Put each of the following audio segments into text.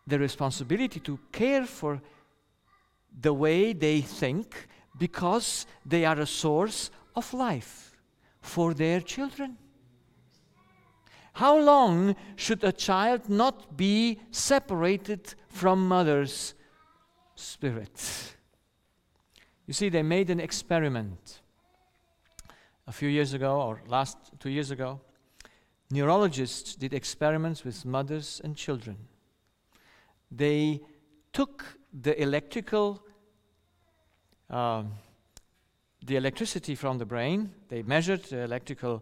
the responsibility to care for the way they think because they are a source of life for their children. How long should a child not be separated from mother's spirit? You see, they made an experiment a few years ago, or last 2 years ago. Neurologists did experiments with mothers and children. They took the electricity from the brain. They measured the electrical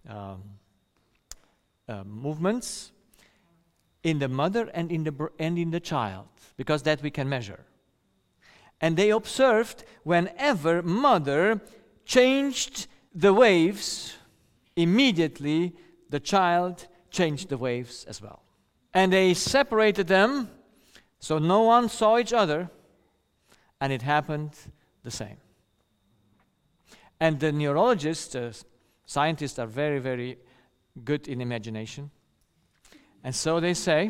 movements in the mother and in the child, because that we can measure. And they observed whenever mother changed the waves, immediately the child changed the waves as well. And they separated them so no one saw each other, and it happened the same. And the neurologists, scientists are very, very good in imagination. And so they say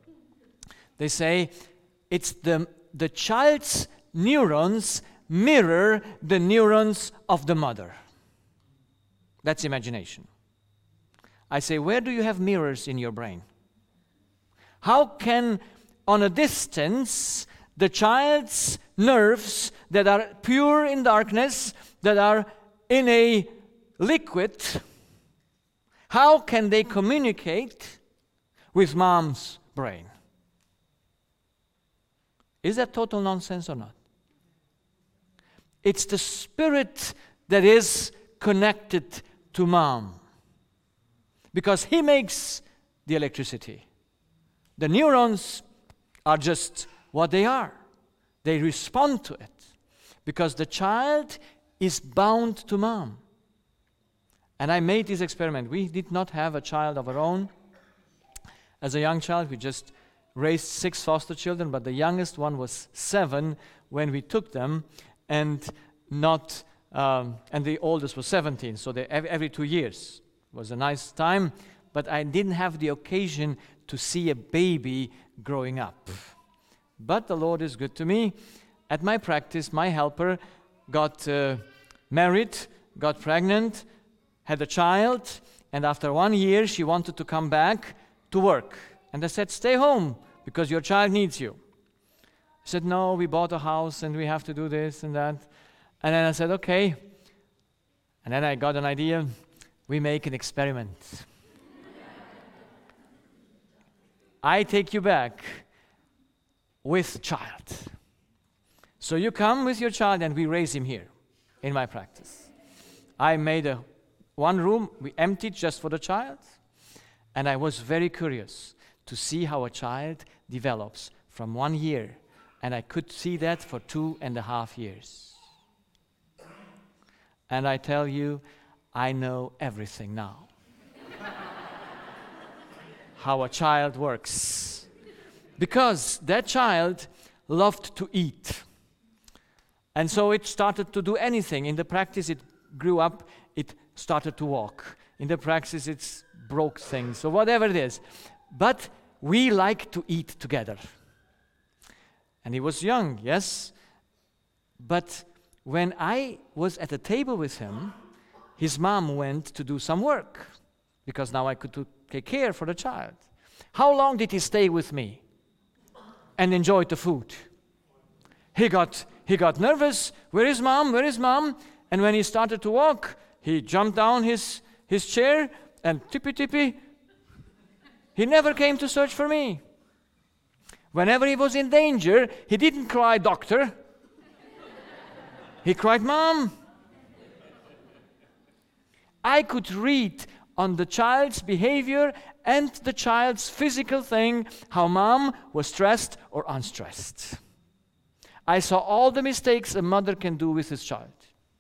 it's the child's neurons mirror the neurons of the mother. That's imagination. I say, where do you have mirrors in your brain? How can, on a distance, the child's nerves that are pure in darkness, that are in a liquid, how can they communicate with mom's brain? Is that total nonsense or not? It's the spirit that is connected to mom, because he makes the electricity. The neurons are just what they are. They respond to it because the child is bound to mom. And I made this experiment. We did not have a child of our own. As a young child, we just raised 6 foster children, but the youngest one was 7 when we took them, and the oldest was 17. So every 2 years. It was a nice time, but I didn't have the occasion to see a baby growing up. But the Lord is good to me. At my practice, my helper got married, got pregnant, had a child, and after 1 year, she wanted to come back to work. And I said, stay home, because your child needs you. She said, no, we bought a house, and we have to do this and that. And then I said, okay. And then I got an idea. We make an experiment. I take you back with child. So you come with your child and we raise him here in my practice. I made one room, we emptied just for the child, and I was very curious to see how a child develops from 1 year, and I could see that for 2.5 years. And I tell you, I know everything now. How a child works. Because that child loved to eat. And so it started to do anything. In the practice, it grew up, it started to walk. In the practice, it broke things, so whatever it is. But we like to eat together. And he was young, yes. But when I was at the table with him, his mom went to do some work, because now I could take care for the child. How long did he stay with me and enjoyed the food? He got nervous. Where is mom? Where is mom? And when he started to walk, he jumped down his chair and tippy. He never came to search for me. Whenever he was in danger, he didn't cry, doctor. He cried, mom. I could read on the child's behavior and the child's physical thing how mom was stressed or unstressed. I saw all the mistakes a mother can do with his child.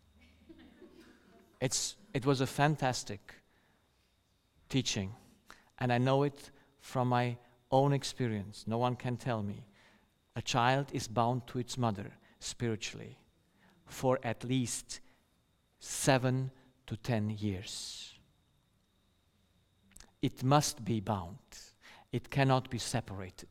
It was a fantastic teaching, and I know it from my own experience. No one can tell me. A child is bound to its mother spiritually for at least 7 to 10 years. It must be bound. It cannot be separated.